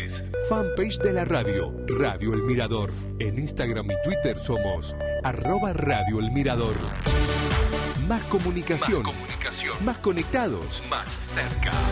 sociales. Fanpage de la radio, Radio El Mirador. En Instagram y Twitter somos @Radio El Mirador. Más comunicación. Más conectados. Más cerca.